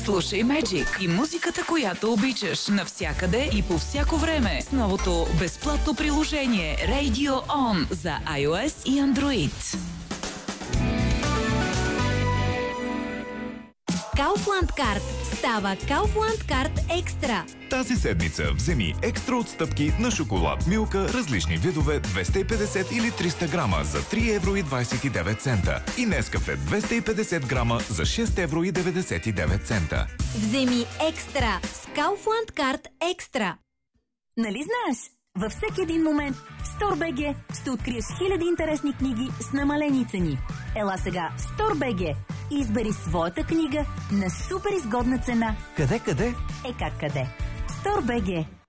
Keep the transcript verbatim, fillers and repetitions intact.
Слушай Magic и музиката, която обичаш, навсякъде и по всяко време с новото безплатно приложение Radio On за iOS и Android. Kaufland Card става Kaufland Card Екстра. Тази седмица вземи екстра отстъпки на шоколад Милка, различни видове двеста и петдесет или триста грама за три евро и двадесет и девет цента и Нескафе двеста и петдесет грама за шест евро и деветдесет и девет цента. Вземи екстра с Kaufland Card Екстра. Нали знаеш? Във всеки един момент в StoreBG ще откриеш хиляди интересни книги с намалени цени. Ела сега в StoreBG и избери своята книга на супер изгодна цена. Къде, къде? Е как къде? StoreBG.